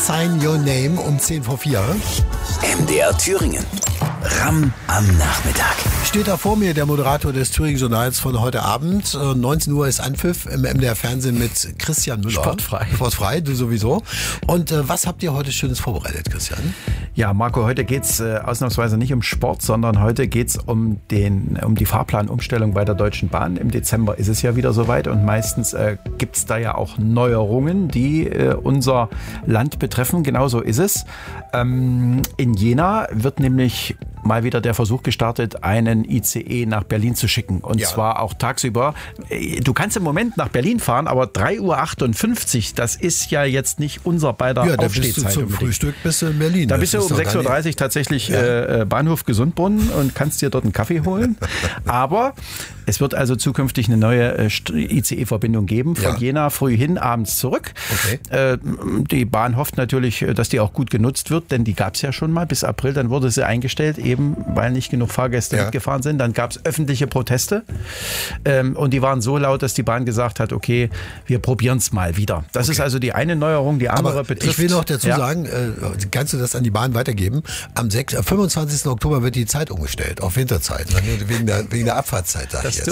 Sign Your Name um 4:10. MDR Thüringen. Ramm am Nachmittag. Steht da vor mir der Moderator des Thüringen-Journals von heute Abend. 19 Uhr ist Anpfiff im MDR-Fernsehen mit Christian Müller. Sportfrei, du sowieso. Und was habt ihr heute Schönes vorbereitet, Christian? Ja, Marco, heute geht's ausnahmsweise nicht um Sport, sondern heute geht's um die Fahrplanumstellung bei der Deutschen Bahn. Im Dezember ist es ja wieder soweit und meistens gibt's da ja auch Neuerungen, die unser Land betreffen. Genauso ist es. In Jena wird nämlich mal wieder der Versuch gestartet, einen ICE nach Berlin zu schicken. Und zwar auch tagsüber. Du kannst im Moment nach Berlin fahren, aber 3:58 Uhr, das ist ja jetzt nicht unser beider Aufstehzeit. Ja, da bist du zum Frühstück bist du in Berlin. Da bist du um 6:30 Uhr tatsächlich Bahnhof Gesundbrunnen und kannst dir dort einen Kaffee holen. Aber es wird also zukünftig eine neue ICE-Verbindung geben, von Jena früh hin, abends zurück. Okay. Die Bahn hofft natürlich, dass die auch gut genutzt wird, denn die gab es ja schon mal bis April, dann wurde sie eingestellt, eben weil nicht genug Fahrgäste mitgefahren sind. Dann gab es öffentliche Proteste und die waren so laut, dass die Bahn gesagt hat, okay, wir probieren es mal wieder. Das ist also die eine Neuerung, die andere betrifft. Ich will noch dazu sagen, kannst du das an die Bahn weitergeben? Am 25. Oktober wird die Zeit umgestellt auf Winterzeit, wegen der Abfahrtszeit.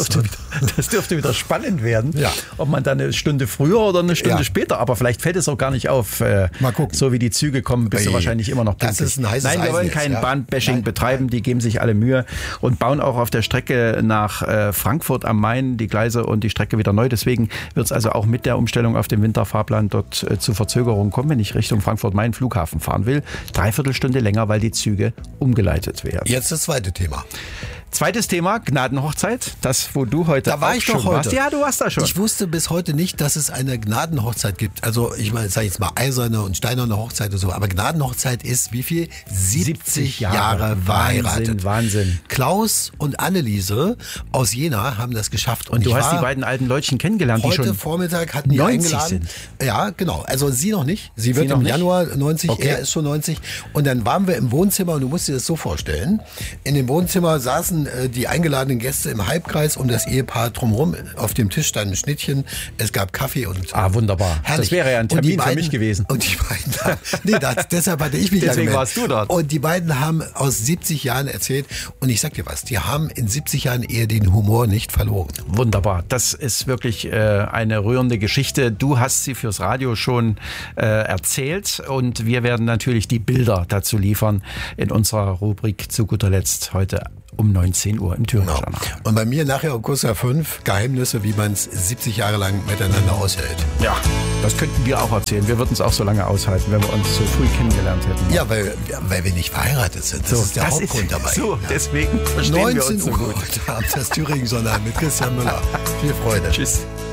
Das dürfte wieder spannend werden, ob man dann eine Stunde früher oder eine Stunde später, aber vielleicht fällt es auch gar nicht auf. Mal gucken. So wie die Züge kommen, bist du wahrscheinlich immer noch pünktlich. Das ist ein heißes Nein, wir wollen kein Bahnbashing betreiben, die geben sich alle Mühe und bauen auch auf der Strecke nach Frankfurt am Main die Gleise und die Strecke wieder neu. Deswegen wird es also auch mit der Umstellung auf den Winterfahrplan dort zu Verzögerungen kommen, wenn ich Richtung Frankfurt-Main Flughafen fahren will. 3/4 Stunde länger, weil die Züge umgeleitet werden. Jetzt das zweite Thema. Zweites Thema, Gnadenhochzeit. Das, wo du heute da war ich doch heute. warst. Ja, du warst da schon. Ich wusste bis heute nicht, dass es eine Gnadenhochzeit gibt. Also ich meine, sage ich jetzt mal eiserne und steinerne Hochzeit und so. Aber Gnadenhochzeit ist wie viel? 70 Jahre verheiratet. Wahnsinn. Klaus und Anneliese aus Jena haben das geschafft. Und du hast die beiden alten Leutchen kennengelernt, die schon heute Vormittag hatten die eingeladen. Sind. Ja, genau. Also sie noch nicht. Sie wird im Januar 90, er ist schon 90. Und dann waren wir im Wohnzimmer und du musst dir das so vorstellen. In dem Wohnzimmer saßen die eingeladenen Gäste im Halbkreis um das Ehepaar drumherum. Auf dem Tisch stand ein Schnittchen. Es gab Kaffee und wunderbar. Herrlich. Das wäre ja ein Termin für mich gewesen. Und die beiden, deshalb hatte ich mich Deswegen warst du dort. Und die beiden haben aus 70 Jahren erzählt. Und ich sag dir was, die haben in 70 Jahren eher den Humor nicht verloren. Wunderbar. Das ist wirklich eine rührende Geschichte. Du hast sie fürs Radio schon erzählt und wir werden natürlich die Bilder dazu liefern in unserer Rubrik zu guter Letzt heute um 19 Uhr im Thüringer Journal. Und bei mir nachher um kurz nach 5 Geheimnisse, wie man es 70 Jahre lang miteinander aushält. Ja, das könnten wir auch erzählen. Wir würden es auch so lange aushalten, wenn wir uns so früh kennengelernt hätten. Ja, weil wir nicht verheiratet sind. Das ist der Hauptgrund dabei. So, deswegen verstehen wir uns so gut. 19 Uhr heute Abend das Thüringen Journal mit Christian Müller. Viel Freude. Tschüss.